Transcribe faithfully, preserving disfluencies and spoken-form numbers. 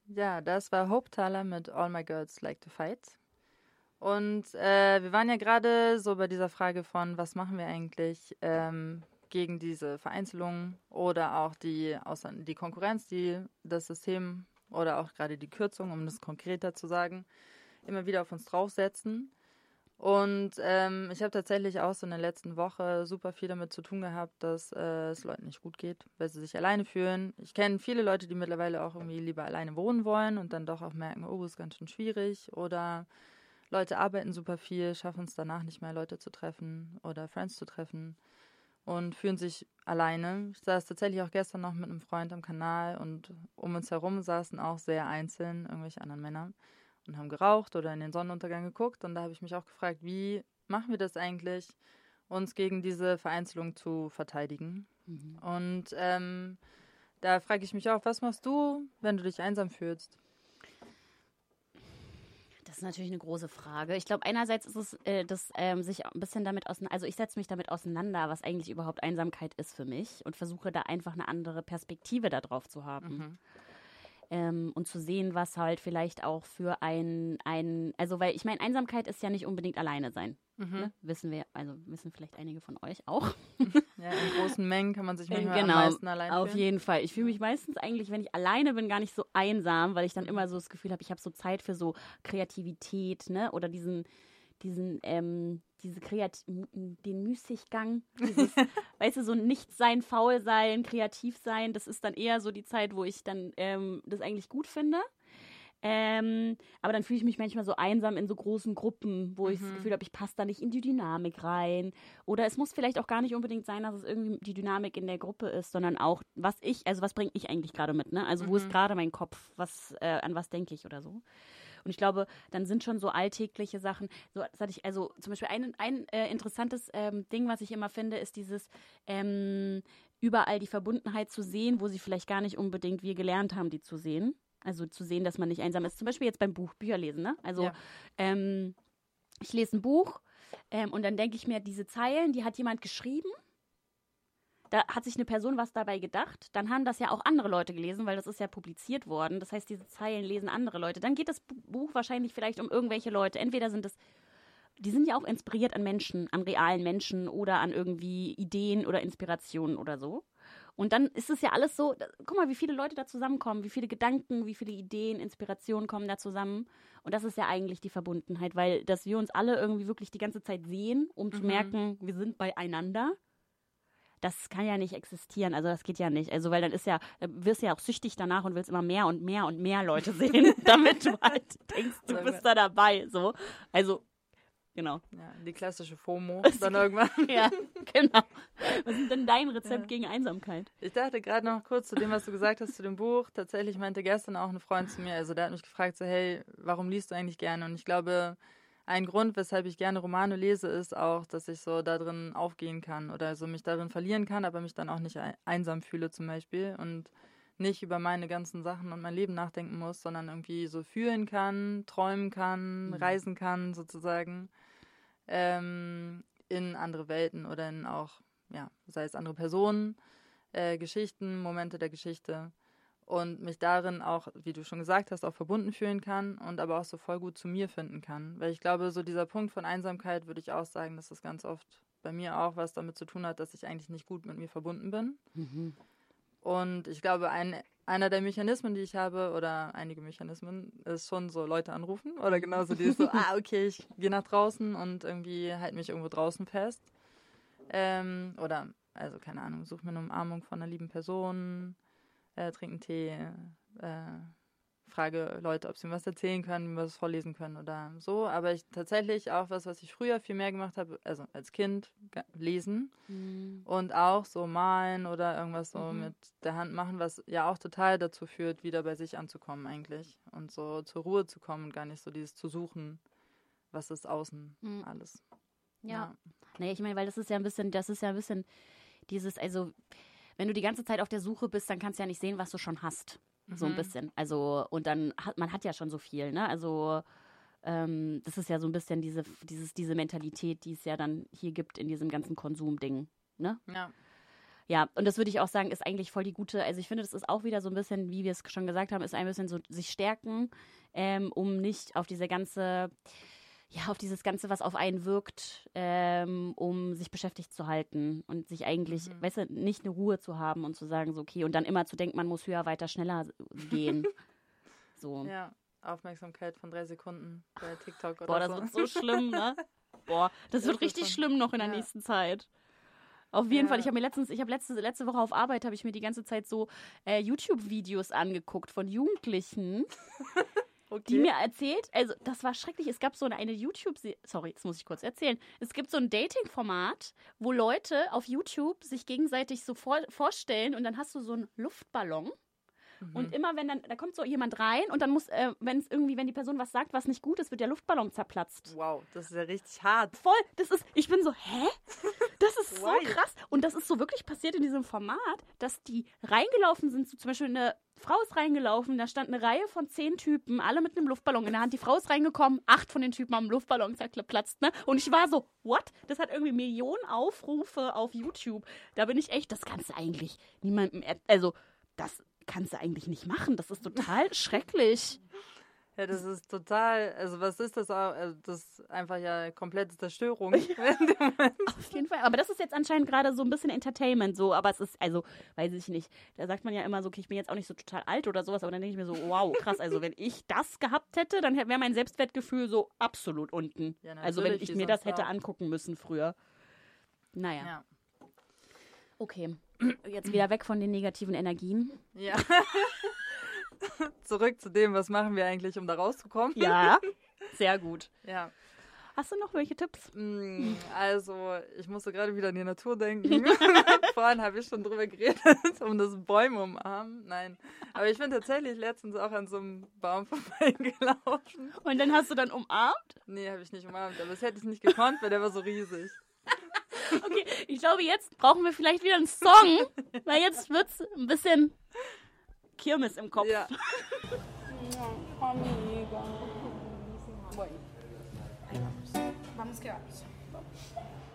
Ja, das war Hope Thaler mit All My Girls Like to Fight. Und äh, wir waren ja gerade so bei dieser Frage von, was machen wir eigentlich ähm, gegen diese Vereinzelung oder auch die, außer, die Konkurrenz, die das System oder auch gerade die Kürzung, um das konkreter zu sagen, immer wieder auf uns draufsetzen. Und ähm, ich habe tatsächlich auch so in der letzten Woche super viel damit zu tun gehabt, dass äh, es Leuten nicht gut geht, weil sie sich alleine fühlen. Ich kenne viele Leute, die mittlerweile auch irgendwie lieber alleine wohnen wollen und dann doch auch merken, oh, ist ganz schön schwierig. Oder Leute arbeiten super viel, schaffen es danach nicht mehr, Leute zu treffen oder Friends zu treffen und fühlen sich alleine. Ich saß tatsächlich auch gestern noch mit einem Freund am Kanal und um uns herum saßen auch sehr einzeln irgendwelche anderen Männer und haben geraucht oder in den Sonnenuntergang geguckt. Und da habe ich mich auch gefragt, wie machen wir das eigentlich, uns gegen diese Vereinzelung zu verteidigen? Mhm. Und ähm, da frage ich mich auch, was machst du, wenn du dich einsam fühlst? Das ist natürlich eine große Frage. Ich glaube, einerseits ist es, äh, dass ähm, sich ein bisschen damit auseinander, also ich setze mich damit auseinander, was eigentlich überhaupt Einsamkeit ist für mich und versuche da einfach eine andere Perspektive darauf zu haben. Mhm. Ähm, und zu sehen, was halt vielleicht auch für ein, ein also weil ich meine, Einsamkeit ist ja nicht unbedingt alleine sein. Mhm. Ne? Wissen wir, also wissen vielleicht einige von euch auch. Ja, in großen Mengen kann man sich manchmal genau, am meisten allein fühlen. Auf jeden Fall. Ich fühle mich meistens eigentlich, wenn ich alleine bin, gar nicht so einsam, weil ich dann immer so das Gefühl habe, ich habe so Zeit für so Kreativität, ne? Oder diesen, diesen, ähm, diese Kreat den Müßiggang, dieses, weißt du, so nichts sein, faul sein, kreativ sein, das ist dann eher so die Zeit, wo ich dann ähm, das eigentlich gut finde. Ähm, aber dann fühle ich mich manchmal so einsam in so großen Gruppen, wo mhm. ich das Gefühl habe, ich passe da nicht in die Dynamik rein. Oder es muss vielleicht auch gar nicht unbedingt sein, dass es irgendwie die Dynamik in der Gruppe ist, sondern auch, was ich, also was bringe ich eigentlich gerade mit, ne? Also mhm. wo ist gerade mein Kopf, was, äh, an was denke ich oder so. Und ich glaube, dann sind schon so alltägliche Sachen, so das hatte ich, also zum Beispiel ein, ein äh, interessantes ähm, Ding, was ich immer finde, ist dieses ähm, überall die Verbundenheit zu sehen, wo sie vielleicht gar nicht unbedingt wir gelernt haben, die zu sehen. Also zu sehen, dass man nicht einsam ist. Zum Beispiel jetzt beim Buch, Bücher lesen, ne? Also ja. ähm, ich lese ein Buch ähm, und dann denke ich mir, diese Zeilen, die hat jemand geschrieben. Da hat sich eine Person was dabei gedacht. Dann haben das ja auch andere Leute gelesen, weil das ist ja publiziert worden. Das heißt, diese Zeilen lesen andere Leute. Dann geht das Buch wahrscheinlich vielleicht um irgendwelche Leute. Entweder sind es, die sind ja auch inspiriert an Menschen, an realen Menschen oder an irgendwie Ideen oder Inspirationen oder so. Und dann ist es ja alles so, guck mal, wie viele Leute da zusammenkommen, wie viele Gedanken, wie viele Ideen, Inspirationen kommen da zusammen. Und das ist ja eigentlich die Verbundenheit, weil dass wir uns alle irgendwie wirklich die ganze Zeit sehen, um mhm. zu merken, wir sind beieinander. Das kann ja nicht existieren, also das geht ja nicht. Also weil dann ist ja, wirst ja auch süchtig danach und willst immer mehr und mehr und mehr Leute sehen, damit du halt denkst, du bist da dabei. So, also genau. Ja, die klassische FOMO dann irgendwann. Ja, genau. Was ist denn dein Rezept ja. gegen Einsamkeit? Ich dachte gerade noch kurz zu dem, was du gesagt hast zu dem Buch. Tatsächlich meinte gestern auch ein Freund zu mir, also der hat mich gefragt, so hey, warum liest du eigentlich gerne? Und ich glaube, ein Grund, weshalb ich gerne Romane lese, ist auch, dass ich so da drin aufgehen kann oder so mich darin verlieren kann, aber mich dann auch nicht einsam fühle zum Beispiel und nicht über meine ganzen Sachen und mein Leben nachdenken muss, sondern irgendwie so fühlen kann, träumen kann, mhm. reisen kann sozusagen ähm, in andere Welten oder in auch, ja, sei es andere Personen, äh, Geschichten, Momente der Geschichte und mich darin auch, wie du schon gesagt hast, auch verbunden fühlen kann und aber auch so voll gut zu mir finden kann. Weil ich glaube, so dieser Punkt von Einsamkeit würde ich auch sagen, dass das ganz oft bei mir auch was damit zu tun hat, dass ich eigentlich nicht gut mit mir verbunden bin. Mhm. Und ich glaube, ein, einer der Mechanismen, die ich habe, oder einige Mechanismen, ist schon so Leute anrufen. Oder genauso dieses so, ah, okay, ich gehe nach draußen und irgendwie halte mich irgendwo draußen fest. Ähm, oder, also keine Ahnung, suche mir eine Umarmung von einer lieben Person, äh, trinke einen Tee, äh, frage Leute, ob sie mir was erzählen können, wie wir was vorlesen können oder so. Aber ich tatsächlich auch was, was ich früher viel mehr gemacht habe, also als Kind, lesen mhm. und auch so malen oder irgendwas so mhm. mit der Hand machen, was ja auch total dazu führt, wieder bei sich anzukommen eigentlich und so zur Ruhe zu kommen und gar nicht so dieses zu suchen, was ist außen mhm. alles. Ja. ja. Nee, ich meine, weil das ist ja ein bisschen, das ist ja ein bisschen dieses, also wenn du die ganze Zeit auf der Suche bist, dann kannst du ja nicht sehen, was du schon hast. So ein bisschen. Also, und dann hat man hat ja schon so viel, ne? Also, ähm, das ist ja so ein bisschen diese, dieses, diese Mentalität, die es ja dann hier gibt in diesem ganzen Konsumding, ne? Ja. Ja, und das würde ich auch sagen, ist eigentlich voll die gute, also ich finde, das ist auch wieder so ein bisschen, wie wir es schon gesagt haben, ist ein bisschen so sich stärken, ähm, um nicht auf diese ganze, ja, auf dieses Ganze, was auf einen wirkt, ähm, um sich beschäftigt zu halten und sich eigentlich, mhm. weißt du, nicht eine Ruhe zu haben und zu sagen, so okay, und dann immer zu denken, man muss höher, weiter, schneller gehen. So. Ja, Aufmerksamkeit von drei Sekunden bei TikTok oder Boah, das so. wird so schlimm, ne? Boah, das, das wird richtig schon schlimm noch in der ja. nächsten Zeit. Auf jeden ja. Fall, ich habe mir letztens, ich habe letzte, letzte Woche auf Arbeit, habe ich mir die ganze Zeit so äh, YouTube-Videos angeguckt von Jugendlichen, okay. die mir erzählt, also das war schrecklich, es gab so eine, eine YouTube, sorry, das muss ich kurz erzählen, es gibt so ein Dating-Format, wo Leute auf YouTube sich gegenseitig so vor, vorstellen und dann hast du so einen Luftballon. Und immer wenn dann, da kommt so jemand rein und dann muss, äh, wenn es irgendwie, wenn die Person was sagt, was nicht gut ist, wird der Luftballon zerplatzt. Wow, das ist ja richtig hart. Voll, das ist, ich bin so, hä? Das ist so krass. Und das ist so wirklich passiert in diesem Format, dass die reingelaufen sind, so zum Beispiel eine Frau ist reingelaufen, da stand eine Reihe von zehn Typen, alle mit einem Luftballon in der Hand. Die Frau ist reingekommen, acht von den Typen haben einen Luftballon zerplatzt, ne? Und ich war so, what? Das hat irgendwie Millionen Aufrufe auf YouTube. Da bin ich echt, das kannst du eigentlich niemandem, also, das kannst du eigentlich nicht machen. Das ist total schrecklich. Ja, das ist total, also was ist das auch? Also das ist einfach ja komplette Zerstörung. Auf jeden Fall. Aber das ist jetzt anscheinend gerade so ein bisschen Entertainment so, aber es ist, also, weiß ich nicht. Da sagt man ja immer so, okay, ich bin jetzt auch nicht so total alt oder sowas, aber dann denke ich mir so, wow, krass, also wenn ich das gehabt hätte, dann wäre mein Selbstwertgefühl so absolut unten. Ja, also wenn ich mir das hätte auch angucken müssen früher. Naja. Ja. Okay. Jetzt wieder weg von den negativen Energien. Ja. Zurück zu dem, was machen wir eigentlich, um da rauszukommen? Ja, sehr gut. Ja. Hast du noch welche Tipps? Also, ich musste gerade wieder an die Natur denken. Vorhin habe ich schon drüber geredet, um das Bäume umarmen. Nein. Aber ich bin tatsächlich letztens auch an so einem Baum vorbeigelaufen. Und dann hast du dann umarmt? Nee, habe ich nicht umarmt. Aber das hätte ich nicht gekonnt, weil der war so riesig. Okay, ich glaube, jetzt brauchen wir vielleicht wieder einen Song, weil jetzt wird es ein bisschen Kirmes im Kopf. Ja. Vamos que vamos.